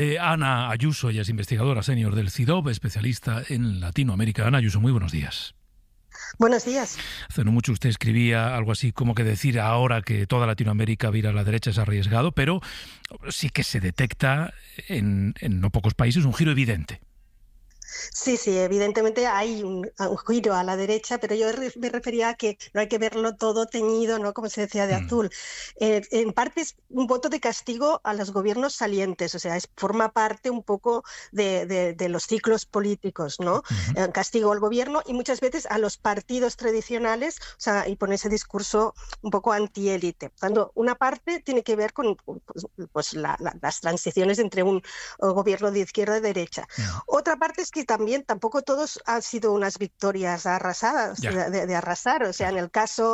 Ana Ayuso, ella es investigadora senior del CIDOB, especialista en Latinoamérica. Ana Ayuso, muy buenos días. Buenos días. Hace no mucho usted escribía algo así como que decir ahora que toda Latinoamérica vira a la derecha es arriesgado, pero sí que se detecta en no pocos países un giro evidente. Sí, evidentemente hay un giro a la derecha, pero yo me refería a que no hay que verlo todo teñido, ¿no? Como se decía, de azul. En parte es un voto de castigo a los gobiernos salientes, o sea, forma parte un poco de los ciclos políticos, ¿no? Castigo al gobierno y muchas veces a los partidos tradicionales, o sea, y pone ese discurso un poco antiélite. Cuando una parte tiene que ver con pues, las transiciones entre un gobierno de izquierda y derecha. Otra parte es que tampoco todos han sido unas victorias arrasadas, de arrasar. O sea, en el caso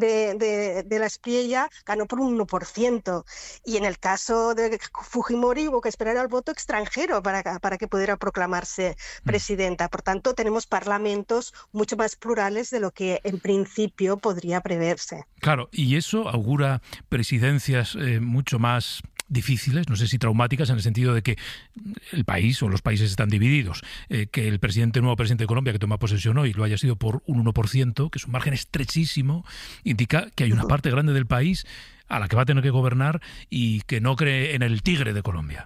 de la Espriella ganó por un 1%, y en el caso de Fujimori hubo que esperar al voto extranjero para que pudiera proclamarse presidenta. Por tanto, tenemos parlamentos mucho más plurales de lo que en principio podría preverse. Claro, y eso augura presidencias mucho más difíciles, no sé si traumáticas, en el sentido de que el país o los países están divididos, que el nuevo presidente de Colombia que toma posesión hoy lo haya sido por un 1%, que es un margen estrechísimo, indica que hay una parte grande del país a la que va a tener que gobernar y que no cree en el tigre de Colombia.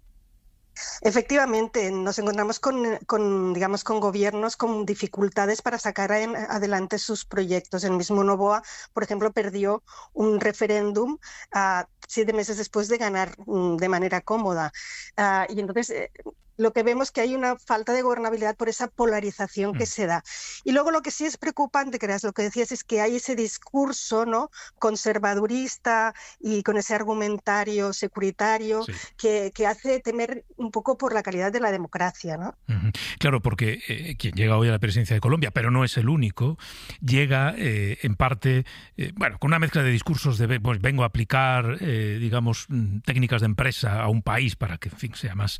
Efectivamente, nos encontramos con gobiernos con dificultades para sacar adelante sus proyectos. El mismo Noboa, por ejemplo, perdió un referéndum 7 meses después de ganar de manera cómoda. Y entonces lo que vemos es que hay una falta de gobernabilidad por esa polarización que se da. Y luego lo que sí es preocupante, que era lo que decías, es que hay ese discurso, ¿no?, conservadurista y con ese argumentario securitario que hace temer un poco por la calidad de la democracia, ¿no? Claro, porque quien llega hoy a la presidencia de Colombia, pero no es el único, llega en parte, con una mezcla de discursos de pues, vengo a aplicar, técnicas de empresa a un país para que, en fin, sea más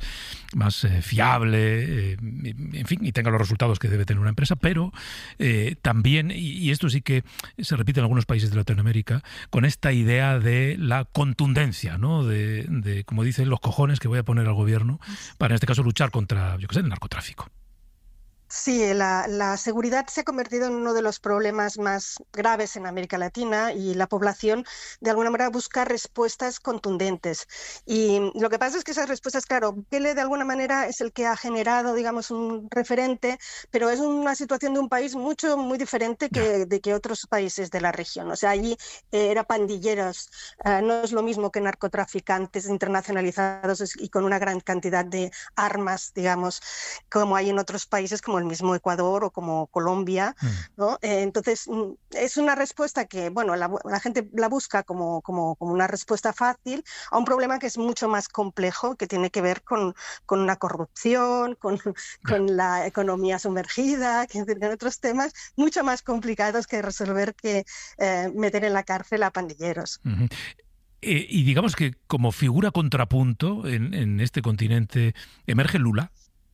fiable, en fin, y tenga los resultados que debe tener una empresa, pero también, y esto sí que se repite en algunos países de Latinoamérica, con esta idea de la contundencia, ¿no? De como dicen, los cojones que voy a poner al gobierno para, en este caso, luchar contra, el narcotráfico. Sí, la seguridad se ha convertido en uno de los problemas más graves en América Latina, y la población de alguna manera busca respuestas contundentes. Y lo que pasa es que esas respuestas, claro, Bukele de alguna manera es el que ha generado, digamos, un referente, pero es una situación de un país muy diferente de que otros países de la región. O sea, allí era pandilleros, no es lo mismo que narcotraficantes internacionalizados y con una gran cantidad de armas, digamos, como hay en otros países como el mismo Ecuador o como Colombia, ¿no? Entonces, es una respuesta que, la gente la busca como una respuesta fácil a un problema que es mucho más complejo, que tiene que ver con la corrupción, con la economía sumergida, con otros temas mucho más complicados que resolver que meter en la cárcel a pandilleros. Y digamos que como figura contrapunto en este continente emerge Lula.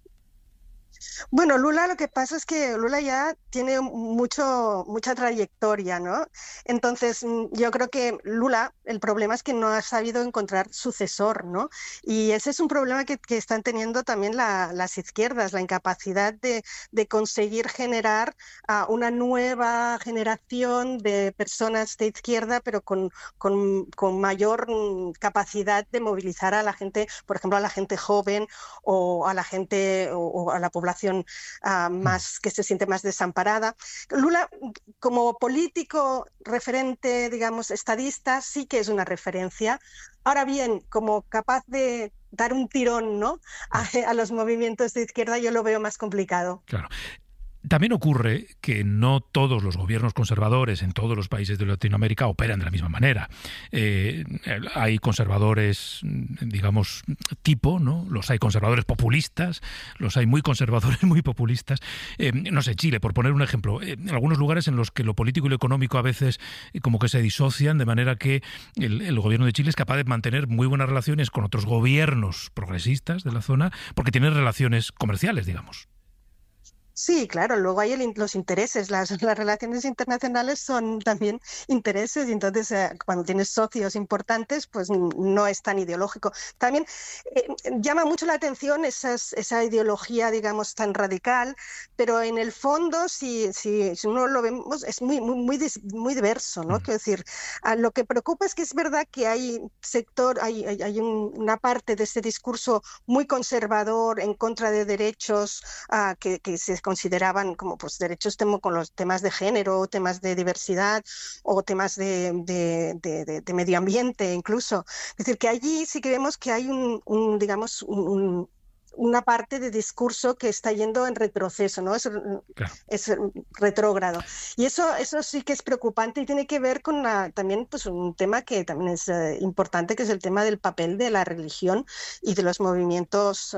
Bueno, Lula, lo que pasa es que Lula ya tiene mucha trayectoria, ¿no? Entonces, yo creo que Lula, el problema es que no ha sabido encontrar sucesor, ¿no? Y ese es un problema que están teniendo también las izquierdas, la incapacidad de conseguir generar una nueva generación de personas de izquierda, pero con mayor capacidad de movilizar a la gente, por ejemplo, a la gente joven o a la gente o a la población más que se siente más desamparada. Lula, como político referente, digamos, estadista, sí que es una referencia. Ahora bien, como capaz de dar un tirón, ¿no?, a los movimientos de izquierda, yo lo veo más complicado. Claro. También ocurre que no todos los gobiernos conservadores en todos los países de Latinoamérica operan de la misma manera. Hay conservadores, digamos, tipo, ¿no? Los hay conservadores populistas, los hay muy conservadores, muy populistas. No sé, Chile, por poner un ejemplo, en algunos lugares en los que lo político y lo económico a veces como que se disocian, de manera que el gobierno de Chile es capaz de mantener muy buenas relaciones con otros gobiernos progresistas de la zona, porque tienen relaciones comerciales, digamos. Sí, claro, luego hay los intereses, las relaciones internacionales son también intereses y entonces cuando tienes socios importantes pues no es tan ideológico. También llama mucho la atención esa ideología, digamos, tan radical, pero en el fondo, si uno lo vemos, es muy diverso, ¿no? Quiero decir, lo que preocupa es que es verdad que hay una parte de este discurso muy conservador en contra de derechos que se consideraban como pues derechos con los temas de género, temas de diversidad o temas de medio ambiente incluso. Es decir, que allí sí que vemos que hay digamos, una parte de discurso que está yendo en retroceso, ¿no? Claro. Es retrógrado. Y eso sí que es preocupante y tiene que ver con también pues, un tema que también es importante, que es el tema del papel de la religión y de los movimientos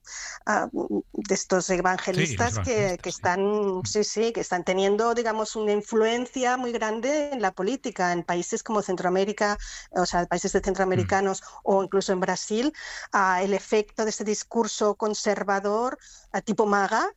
de estos evangelistas, sí, que están teniendo, digamos, una influencia muy grande en la política en países como Centroamérica, o sea, países de centroamericanos o incluso en Brasil. El efecto de este discurso conservador tipo MAGA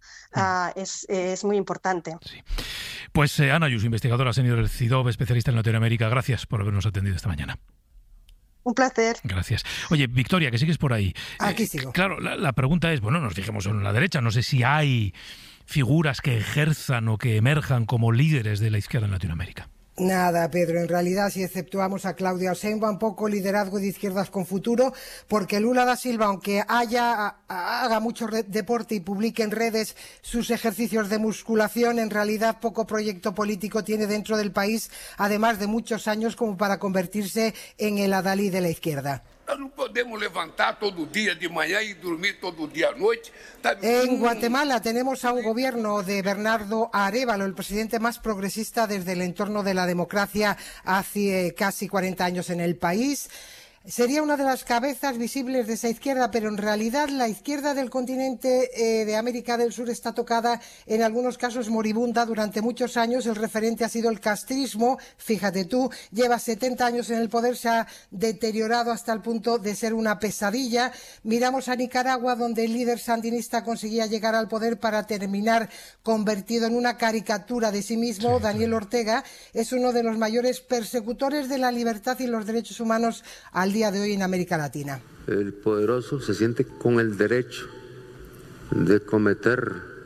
es muy importante. Sí. Pues Ana Ayuso, investigadora senior del CIDOB, especialista en Latinoamérica, gracias por habernos atendido esta mañana. Un placer. Gracias. Oye, Victoria, que sigues por ahí. Aquí sigo. Claro, la pregunta es, bueno, nos fijemos en la derecha, no sé si hay figuras que ejerzan o que emerjan como líderes de la izquierda en Latinoamérica. Nada, Pedro, en realidad si exceptuamos a Claudia Sheinbaum, poco liderazgo de izquierdas con futuro, porque Lula da Silva, aunque haga mucho deporte y publique en redes sus ejercicios de musculación, en realidad poco proyecto político tiene dentro del país, además de muchos años como para convertirse en el adalid de la izquierda. No podemos levantar todo día de mañana y dormir todo día a noche. En Guatemala tenemos a un gobierno de Bernardo Arévalo, el presidente más progresista desde el entorno de la democracia hace casi 40 años en el país. Sería una de las cabezas visibles de esa izquierda, pero en realidad la izquierda del continente de América del Sur está tocada, en algunos casos moribunda. Durante muchos años el referente ha sido el castrismo. Fíjate tú, lleva 70 años en el poder, se ha deteriorado hasta el punto de ser una pesadilla. Miramos a Nicaragua, donde el líder sandinista conseguía llegar al poder para terminar convertido en una caricatura de sí mismo. Sí, Daniel Ortega es uno de los mayores persecutores de la libertad y los derechos humanos al día de hoy en América Latina. El poderoso se siente con el derecho de cometer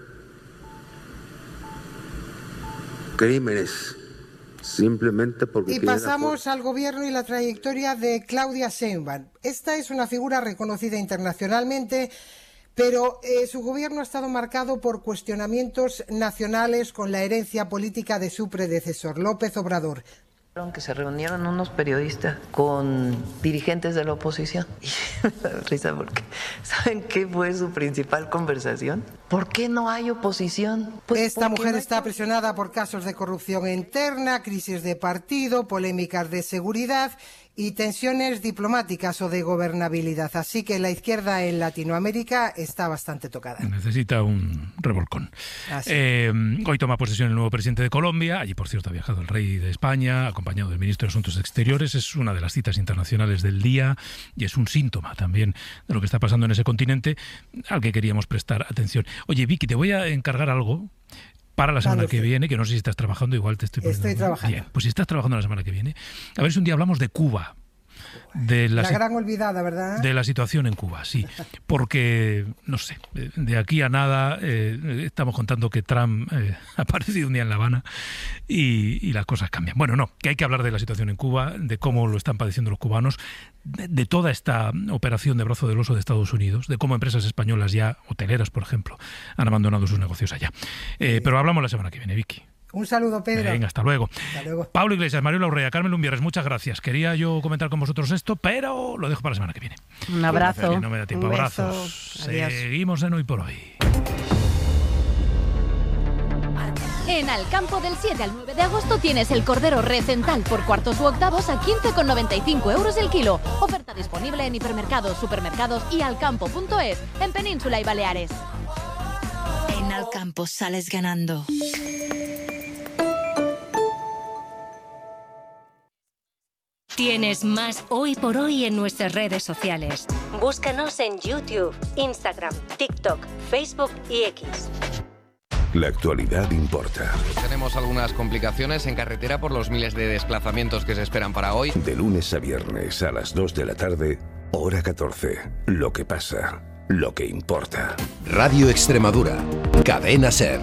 crímenes simplemente porque... Y pasamos al gobierno y la trayectoria de Claudia Sheinbaum. Esta es una figura reconocida internacionalmente, pero su gobierno ha estado marcado por cuestionamientos nacionales con la herencia política de su predecesor, López Obrador. Que se reunieron unos periodistas con dirigentes de la oposición y me da risa porque ¿saben qué fue su principal conversación? ¿Por qué no hay oposición? Pues esta mujer está presionada por casos de corrupción interna, crisis de partido, polémicas de seguridad y tensiones diplomáticas o de gobernabilidad. Así que la izquierda en Latinoamérica está bastante tocada. Necesita un revolcón. Hoy toma posesión el nuevo presidente de Colombia. Allí, por cierto, ha viajado el rey de España, acompañado del ministro de Asuntos Exteriores. Es una de las citas internacionales del día y es un síntoma también de lo que está pasando en ese continente al que queríamos prestar atención. Oye, Vicky, te voy a encargar algo para la semana que viene, que no sé si estás trabajando, igual te estoy poniendo... Estoy trabajando. Bien, pues si estás trabajando la semana que viene, a ver si un día hablamos de Cuba. De la gran olvidada, ¿verdad? De la situación en Cuba, sí. Porque, no sé, de aquí a nada estamos contando que Trump ha aparecido un día en La Habana y las cosas cambian. Bueno, no, que hay que hablar de la situación en Cuba, de cómo lo están padeciendo los cubanos, de toda esta operación de brazo del oso de Estados Unidos, de cómo empresas españolas ya, hoteleras, por ejemplo, han abandonado sus negocios allá. Pero hablamos la semana que viene, Vicky. Un saludo, Pedro. Venga, hasta luego. Hasta luego. Pablo Iglesias, Mariola Urrea, Carmen Lumbieres, muchas gracias. Quería yo comentar con vosotros esto, pero lo dejo para la semana que viene. Un abrazo. No me da tiempo. Abrazos. Seguimos en Hoy por Hoy. En Alcampo, del 7 al 9 de agosto tienes el cordero recental por cuartos u octavos a 15,95 € el kilo. Oferta disponible en hipermercados, supermercados y alcampo.es, en Península y Baleares. En Alcampo sales ganando. Tienes más Hoy por Hoy en nuestras redes sociales. Búscanos en YouTube, Instagram, TikTok, Facebook y X. La actualidad importa. Tenemos algunas complicaciones en carretera por los miles de desplazamientos que se esperan para hoy. De lunes a viernes a las 2 de la tarde, hora 14. Lo que pasa, lo que importa. Radio Extremadura. Cadena SER.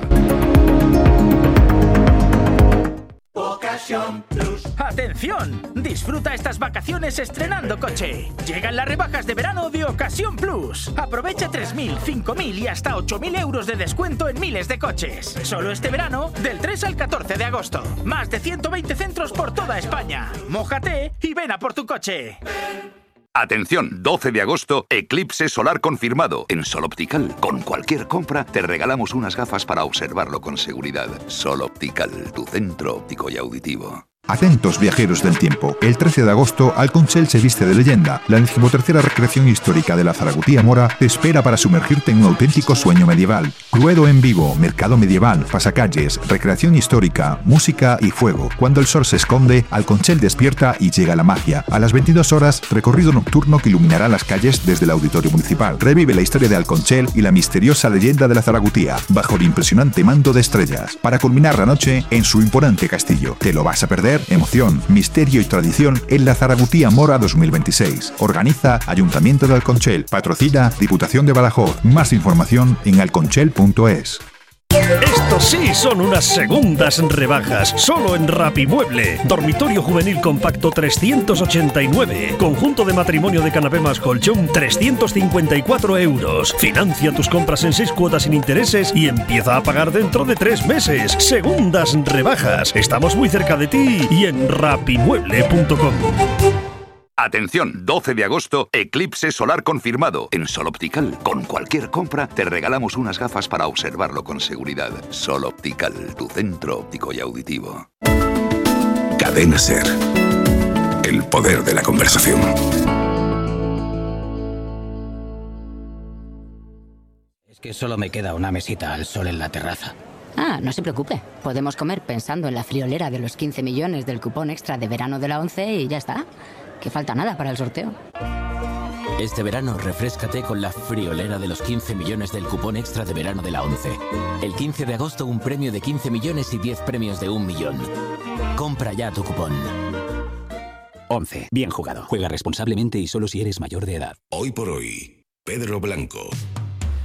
Ocasión Plus. ¡Atención! Disfruta estas vacaciones estrenando coche. Llegan las rebajas de verano de Ocasión Plus. Aprovecha 3.000, 5.000 y hasta 8.000 euros de descuento en miles de coches. Solo este verano, del 3 al 14 de agosto. Más de 120 centros por toda España. Mójate y ven a por tu coche. Atención, 12 de agosto, eclipse solar confirmado. En Sol Optical, con cualquier compra, te regalamos unas gafas para observarlo con seguridad. Sol Optical, tu centro óptico y auditivo. Atentos viajeros del tiempo, el 13 de agosto Alconchel se viste de leyenda. La 13ª recreación histórica de la Zaragutía Mora te espera para sumergirte en un auténtico sueño medieval. Cluedo en vivo, mercado medieval, pasacalles, recreación histórica, música y fuego. Cuando el sol se esconde, Alconchel despierta y llega la magia. A las 22 horas, recorrido nocturno que iluminará las calles desde el Auditorio Municipal. Revive la historia de Alconchel y la misteriosa leyenda de la Zaragutía, bajo el impresionante manto de estrellas, para culminar la noche en su imponente castillo. ¿Te lo vas a perder? Emoción, misterio y tradición en la Zaragutía Mora 2026. Organiza Ayuntamiento de Alconchel. Patrocina Diputación de Badajoz. Más información en alconchel.es. Estos sí son unas segundas rebajas, solo en Rapimueble. Dormitorio juvenil compacto 389. Conjunto de matrimonio de canapé más colchón 354 euros. Financia tus compras en 6 cuotas sin intereses y empieza a pagar dentro de 3 meses. Segundas rebajas. Estamos muy cerca de ti y en rapimueble.com. Atención, 12 de agosto, eclipse solar confirmado. En Sol Optical, con cualquier compra, te regalamos unas gafas para observarlo con seguridad. Sol Optical, tu centro óptico y auditivo. Cadena SER. El poder de la conversación. Es que solo me queda una mesita al sol en la terraza. Ah, no se preocupe. Podemos comer pensando en la friolera de los 15 millones del cupón extra de verano de la ONCE y ya está. Que falta nada para el sorteo. Este verano refréscate con la friolera de los 15 millones del cupón extra de verano de la ONCE. El 15 de agosto un premio de 15 millones y 10 premios de 1 millón. Compra ya tu cupón. ONCE. Bien jugado. Juega responsablemente y solo si eres mayor de edad. Hoy por hoy, Pedro Blanco.